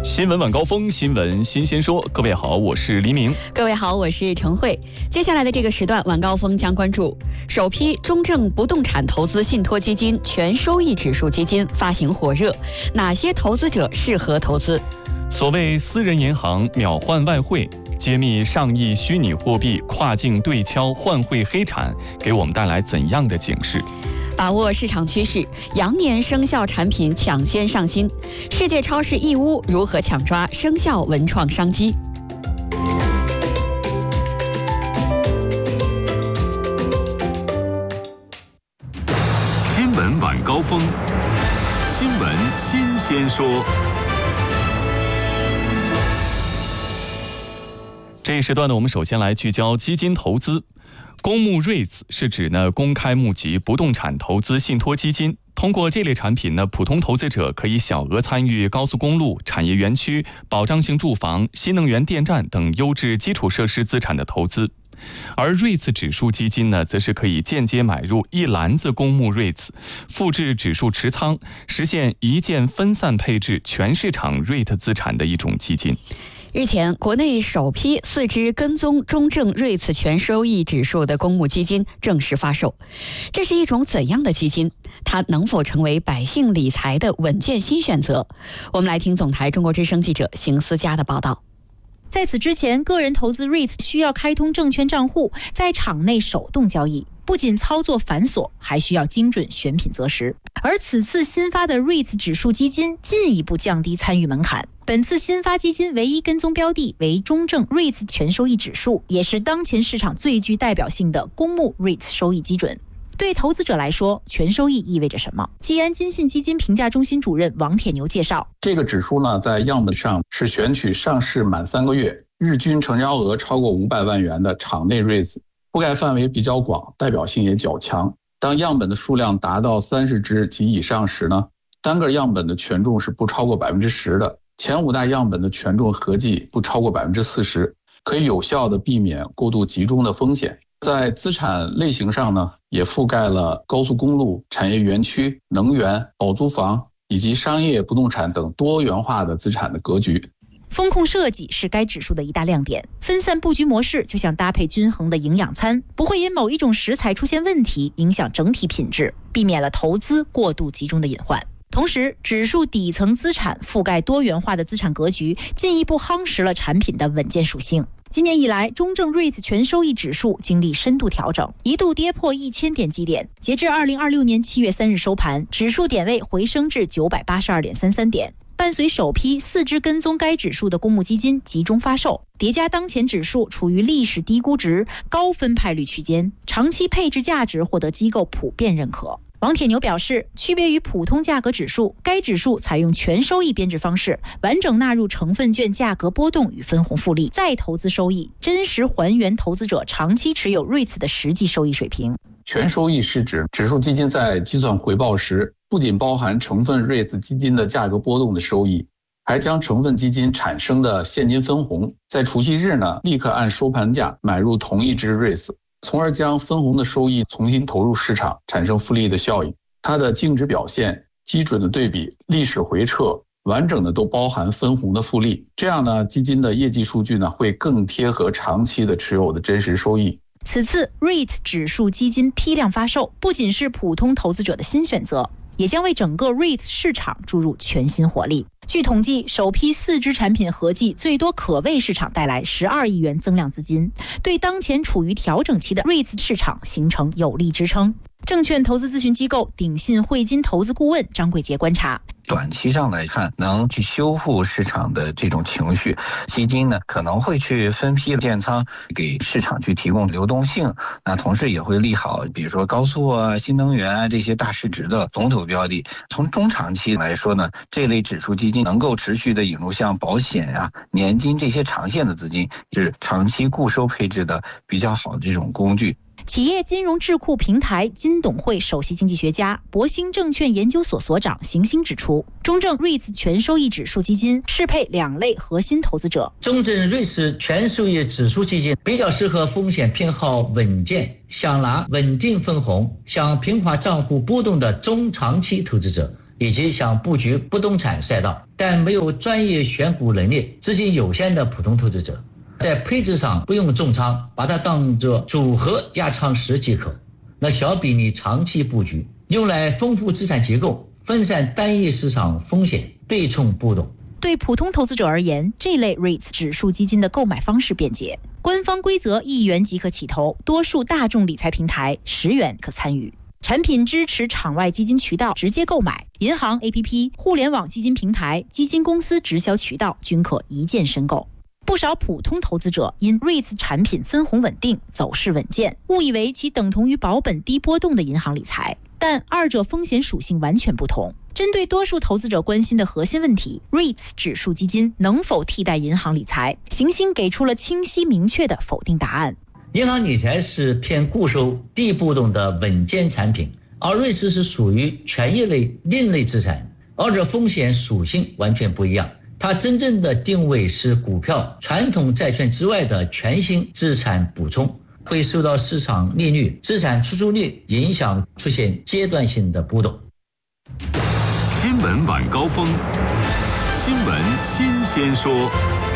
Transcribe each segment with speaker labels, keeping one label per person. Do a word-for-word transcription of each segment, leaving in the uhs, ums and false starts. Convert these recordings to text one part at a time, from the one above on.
Speaker 1: 新闻晚高峰，新闻新鲜说。各位好，我是黎明。
Speaker 2: 各位好，我是程慧。接下来的这个时段，晚高峰将关注首批中证不动产投资信托基金全收益指数基金发行火热，哪些投资者适合投资？
Speaker 1: 所谓私人银行秒换外汇，揭秘上亿虚拟货币跨境对敲换汇黑产，给我们带来怎样的警示？
Speaker 2: 把握市场趋势，羊年生肖产品抢先上新。世界超市义乌如何抢抓生肖文创商机？
Speaker 3: 新闻晚高峰，新闻新鲜说。
Speaker 1: 这一时段呢，我们首先来聚焦基金投资。公募 REITs 是指呢公开募集不动产投资信托基金，通过这类产品呢，普通投资者可以小额参与高速公路、产业园区、保障性住房、新能源电站等优质基础设施资产的投资。而 REITs 指数基金呢，则是可以间接买入一篮子公募 REITs， 复制指数持仓，实现一键分散配置全市场 REIT 资产的一种基金。
Speaker 2: 日前，国内首批四只跟踪中证 REITs 全收益指数的公募基金正式发售。这是一种怎样的基金？它能否成为百姓理财的稳健新选择？我们来听总台中国之声记者邢思佳的报道。
Speaker 4: 在此之前，个人投资 REITs 需要开通证券账户，在场内手动交易，不仅操作繁琐，还需要精准选品择时。而此次新发的 REITs 指数基金进一步降低参与门槛。本次新发基金唯一跟踪标的为中证 REITs 全收益指数，也是当前市场最具代表性的公募 REITs 收益基准。对投资者来说，全收益意味着什么？基安金信基金评价中心主任王铁牛介绍，
Speaker 5: 这个指数呢，在样本上是选取上市满三个月，日均成交额超过五百万元的场内 REITs， 覆盖范围比较广，代表性也较强。当样本的数量达到三十只及以上时呢，单个样本的权重是不超过百分之十的，前五大样本的权重合计不超过百分之四十，可以有效的避免过度集中的风险。在资产类型上呢，也覆盖了高速公路、产业园区、能源、保租房以及商业不动产等多元化的资产的格局。
Speaker 4: 风控设计是该指数的一大亮点，分散布局模式就像搭配均衡的营养餐，不会因某一种食材出现问题影响整体品质，避免了投资过度集中的隐患。同时，指数底层资产覆盖多元化的资产格局，进一步夯实了产品的稳健属性。今年以来，中证 REITs 全收益指数经历深度调整，一度跌破一千点基点。截至二零二六年七月三日收盘，指数点位回升至九百八十二点三三点。伴随首批四只跟踪该指数的公募基金集中发售，叠加当前指数处于历史低估值、高分派率区间，长期配置价值获得机构普遍认可。王铁牛表示，区别于普通价格指数，该指数采用全收益编制方式，完整纳入成分券价格波动与分红复利，再投资收益，真实还原投资者长期持有 REITs 的实际收益水平。
Speaker 5: 全收益是指指数基金在计算回报时，不仅包含成分 REITs 基金的价格波动的收益，还将成分基金产生的现金分红，在除息日呢，立刻按收盘价买入同一只 REITs，从而将分红的收益重新投入市场，产生复利的效应。它的净值表现、基准的对比、历史回撤，完整的都包含分红的复利。这样呢，基金的业绩数据呢，会更贴合长期的持有的真实收益。
Speaker 4: 此次 REIT 指数基金批量发售，不仅是普通投资者的新选择，也将为整个 REIT 市场注入全新活力。据统计，首批四只产品合计最多可为市场带来十二亿元增量资金，对当前处于调整期的 REIT 市场形成有力支撑。证券投资咨询机构鼎信汇金投资顾问张贵杰观察，
Speaker 6: 短期上来看，能去修复市场的这种情绪，基金呢可能会去分批建仓，给市场去提供流动性。那同时也会利好，比如说高速啊、新能源啊这些大市值的龙头标的。从中长期来说呢，这类指数基金能够持续的引入像保险啊、年金这些长线的资金，是长期固收配置的比较好的这种工具。
Speaker 4: 企业金融智库平台金董会首席经济学家、博兴证券研究所所长邢星指出，中证 REITs 全收益指数基金适配两类核心投资者。
Speaker 7: 中证 REITs 全收益指数基金比较适合风险偏好稳健、想拿稳定分红、想平滑账户波动的中长期投资者。 以及想布局不动产赛道但没有专业选股能力、资金有限的普通投资者，在配置上不用重仓，把它当作组合压仓时即可。那小比你长期布局，用来丰富资产结构，分散单一市场风险，对冲波动。
Speaker 4: 对普通投资者而言，这类 REITs 指数基金的购买方式便捷，官方规则一元即可起投，多数大众理财平台十元可参与。产品支持场外基金渠道直接购买，银行 A P P、互联网基金平台、基金公司直销渠道均可一键申购。不少普通投资者因 REITs 产品分红稳定、走势稳健，误以为其等同于保本低波动的银行理财，但二者风险属性完全不同。针对多数投资者关心的核心问题， REITs 指数基金能否替代银行理财？行星给出了清晰明确的否定答案。
Speaker 7: 银行理财是偏固收、低波动的稳健产品，而 REITs 是属于权益类另类资产，二者风险属性完全不一样。它真正的定位是股票、传统债券之外的全新资产补充，会受到市场利率、资产出租率影响，出现阶段性的波动。
Speaker 3: 新闻晚高峰，新闻新鲜说。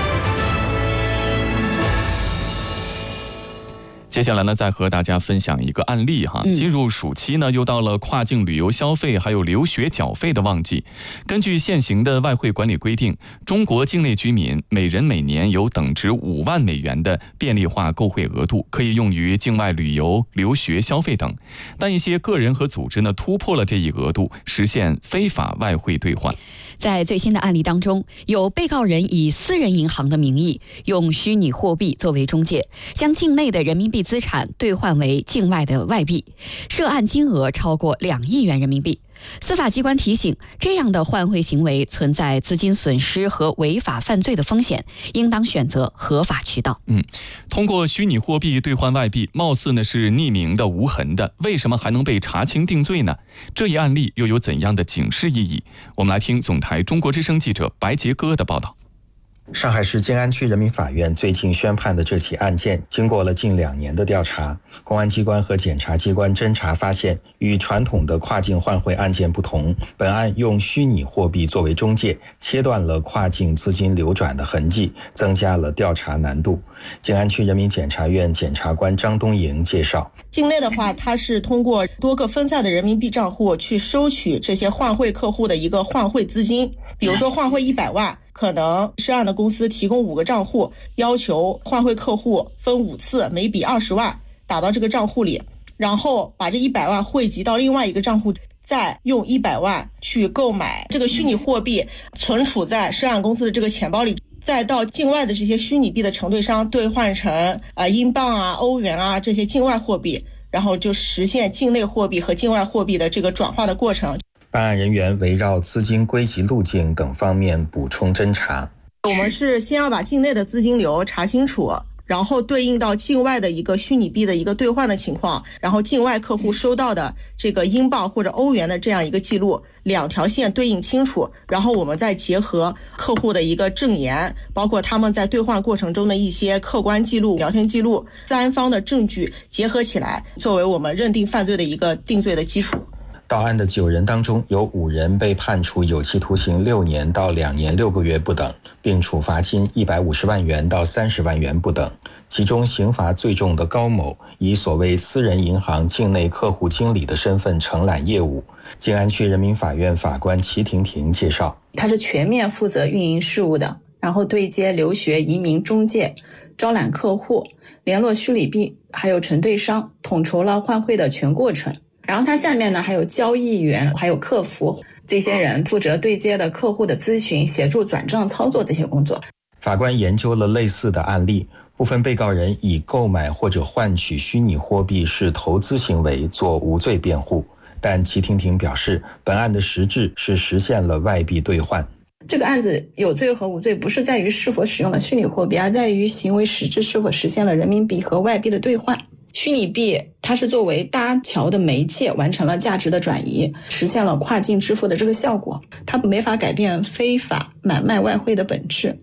Speaker 1: 接下来呢，再和大家分享一个案例哈。进入暑期呢，又到了跨境旅游消费还有留学缴费的旺季。根据现行的外汇管理规定，中国境内居民每人每年有等值五万美元的便利化购汇额度，可以用于境外旅游、留学消费等。但一些个人和组织呢，突破了这一额度，实现非法外汇兑换。
Speaker 2: 在最新的案例当中，有被告人以私人银行的名义，用虚拟货币作为中介，将境内的人民币资产兑换为境外的外币，涉案金额超过两亿元人民币。司法机关提醒，这样的换汇行为存在资金损失和违法犯罪的风险，应当选择合法渠道。
Speaker 1: 嗯，通过虚拟货币兑换外币，貌似呢是匿名的、无痕的，为什么还能被查清定罪呢？这一案例又有怎样的警示意义？我们来听总台中国之声记者白杰哥的报道。
Speaker 8: 上海市静安区人民法院最近宣判的这起案件，经过了近两年的调查，公安机关和检察机关侦查发现，与传统的跨境换汇案件不同，本案用虚拟货币作为中介，切断了跨境资金流转的痕迹，增加了调查难度。静安区人民检察院检察官张东营介绍，
Speaker 9: 境内的话，它是通过多个分散的人民币账户去收取这些换汇客户的一个换汇资金，比如说换汇一百万。可能涉案的公司提供五个账户，要求换汇客户分五次，每笔二十万打到这个账户里，然后把这一百万汇集到另外一个账户，再用一百万去购买这个虚拟货币，存储在涉案公司的这个钱包里，再到境外的这些虚拟币的承兑商兑换成啊英镑啊、欧元啊这些境外货币，然后就实现境内货币和境外货币的这个转化的过程。
Speaker 8: 办案人员围绕资金归集路径等方面补充侦查。
Speaker 9: 我们是先要把境内的资金流查清楚，然后对应到境外的一个虚拟币的一个兑换的情况，然后境外客户收到的这个英镑或者欧元的这样一个记录，两条线对应清楚，然后我们再结合客户的一个证言，包括他们在兑换过程中的一些客观记录、聊天记录，三方的证据结合起来，作为我们认定犯罪的一个定罪的基础。
Speaker 8: 到案的九人当中，有五人被判处有期徒刑六年到两年六个月不等，并处罚金一百五十万元到三十万元不等。其中刑罚最重的高某，以所谓私人银行境内客户经理的身份承揽业务。静安区人民法院法官齐婷婷介绍，
Speaker 10: 他是全面负责运营事务的，然后对接留学移民中介，招揽客户，联络虚拟币，还有承兑商，统筹了换汇的全过程。然后他下面呢还有交易员，还有客服，这些人负责对接的客户的咨询，协助转账操作这些工作。
Speaker 8: 法官研究了类似的案例，部分被告人以购买或者换取虚拟货币是投资行为做无罪辩护，但齐婷婷表示，本案的实质是实现了外币兑换。
Speaker 10: 这个案子有罪和无罪不是在于是否使用了虚拟货币，而在于行为实质是否实现了人民币和外币的兑换。虚拟币它是作为搭桥的媒介，完成了价值的转移，实现了跨境支付的这个效果，它没法改变非法买卖外汇的本质。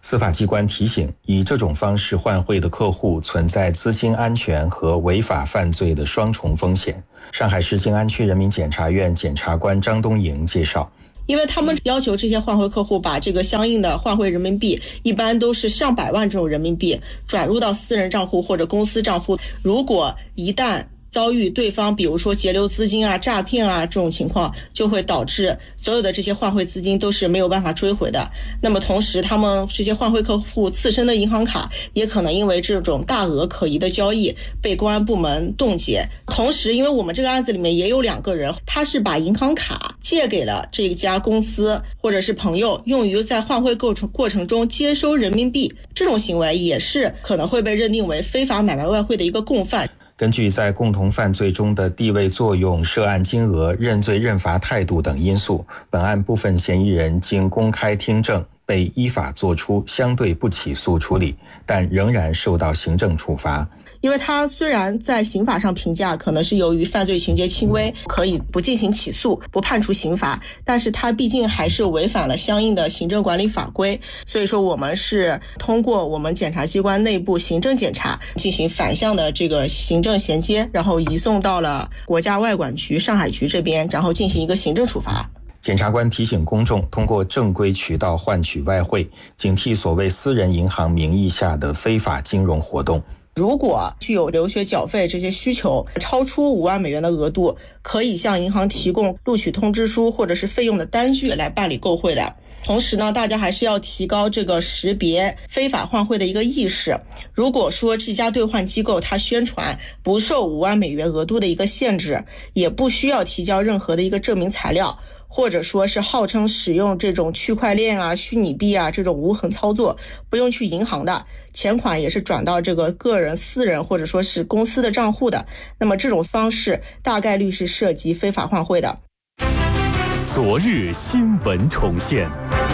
Speaker 8: 司法机关提醒，以这种方式换汇的客户存在资金安全和违法犯罪的双重风险。上海市静安区人民检察院检察官张东营介绍，
Speaker 9: 因为他们要求这些换汇客户把这个相应的换汇人民币，一般都是上百万这种人民币转入到私人账户或者公司账户，如果一旦遭遇对方比如说截留资金啊、诈骗啊这种情况，就会导致所有的这些换汇资金都是没有办法追回的。那么同时他们这些换汇客户自身的银行卡也可能因为这种大额可疑的交易被公安部门冻结。同时因为我们这个案子里面也有两个人，他是把银行卡借给了这家公司或者是朋友，用于在换汇过程过程中接收人民币，这种行为也是可能会被认定为非法买卖外汇的一个共犯。
Speaker 8: 根据在共同犯罪中的地位作用、涉案金额、认罪认罚态度等因素，本案部分嫌疑人经公开听证，被依法作出相对不起诉处理，但仍然受到行政处罚。
Speaker 9: 因为他虽然在刑法上评价可能是由于犯罪情节轻微，可以不进行起诉，不判处刑罚，但是他毕竟还是违反了相应的行政管理法规，所以说我们是通过我们检察机关内部行政检查进行反向的这个行政衔接，然后移送到了国家外管局上海局这边，然后进行一个行政处罚。
Speaker 8: 检察官提醒公众，通过正规渠道换取外汇，警惕所谓私人银行名义下的非法金融活动。
Speaker 9: 如果具有留学缴费这些需求超出五万美元的额度，可以向银行提供录取通知书或者是费用的单据来办理购汇的。同时呢，大家还是要提高这个识别非法换汇的一个意识。如果说这家兑换机构它宣传不受五万美元额度的一个限制，也不需要提交任何的一个证明材料，或者说是号称使用这种区块链啊、虚拟币啊这种无痕操作，不用去银行的，钱款也是转到这个个人、私人或者说是公司的账户的，那么这种方式大概率是涉及非法换汇的。
Speaker 3: 昨日新闻重现，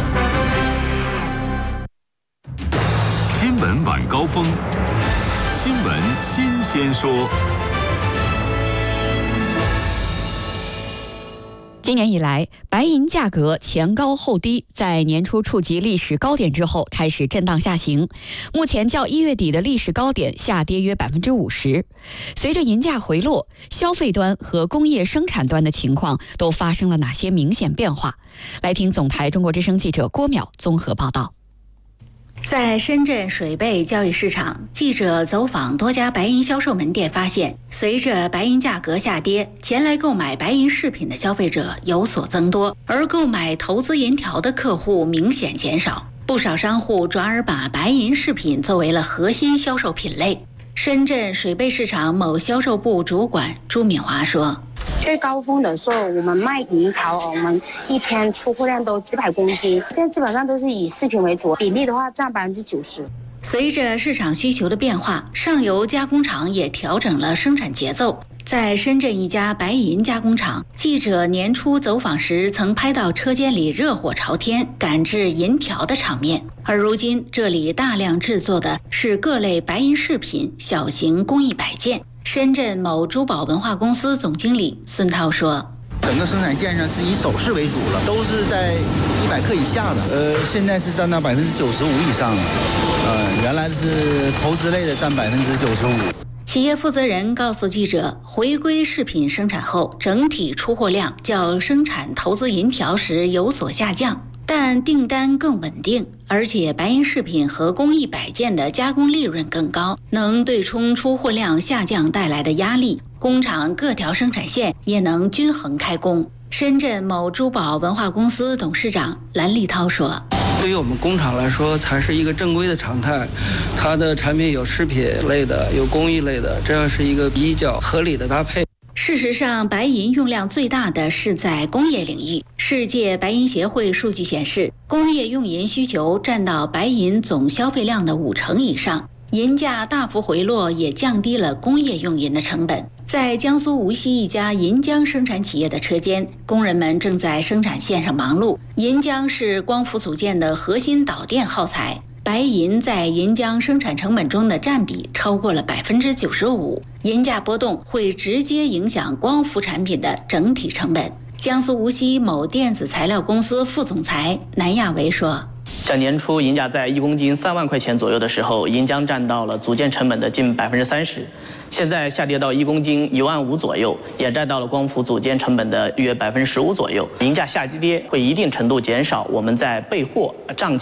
Speaker 3: 新闻晚高峰，新闻新鲜说。
Speaker 2: 今年以来，白银价格前高后低，在年初触及历史高点之后开始震荡下行，目前较一月底的历史高点下跌约百分之五十。随着银价回落，消费端和工业生产端的情况都发生了哪些明显变化？来听总台中国之声记者郭淼综合报道。
Speaker 11: 在深圳水贝交易市场，记者走访多家白银销售门店，发现随着白银价格下跌，前来购买白银饰品的消费者有所增多，而购买投资银条的客户明显减少。不少商户转而把白银饰品作为了核心销售品类。深圳水贝市场某销售部主管朱敏华说，
Speaker 12: 最高峰的时候，我们卖银条，我们一天出货量都几百公斤，现在基本上都是以饰品为主，比例的话占百分之九十。
Speaker 11: 随着市场需求的变化，上游加工厂也调整了生产节奏。在深圳一家白银加工厂，记者年初走访时曾拍到车间里热火朝天赶制银条的场面，而如今这里大量制作的是各类白银饰品、小型工艺摆件。深圳某珠宝文化公司总经理孙涛说，
Speaker 13: 整个生产线上是以首饰为主了，都是在一百克以下的，呃，现在是占到百分之九十五以上了，呃，原来是投资类的占百分之九十五。
Speaker 11: 企业负责人告诉记者，回归饰品生产后，整体出货量较生产投资银条时有所下降，但订单更稳定，而且白银饰品和工艺摆件的加工利润更高，能对冲出货量下降带来的压力，工厂各条生产线也能均衡开工。深圳某珠宝文化公司董事长蓝立涛说，
Speaker 14: 对于我们工厂来说才是一个正规的常态，它的产品有饰品类的，有工艺类的，这样是一个比较合理的搭配。
Speaker 11: 事实上，白银用量最大的是在工业领域。世界白银协会数据显示，工业用银需求占到白银总消费量的五成以上，银价大幅回落也降低了工业用银的成本。在江苏无锡一家银浆生产企业的车间，工人们正在生产线上忙碌。银浆是光伏组件的核心导电耗材，白银在银浆生产成本中的占比超过了百分之九十五，银价波动会直接影响光伏产品的整体成本。江苏无锡某电子材料公司副总裁南亚维说，
Speaker 15: 像年初银价在一公斤三万块钱左右的时候，银浆占到了组件成本的近百分之三十。现在下跌到一公斤一万五左右，也占到了光伏组件成本的约百分之十五左右。银价下跌会一定程度减少我们在备货账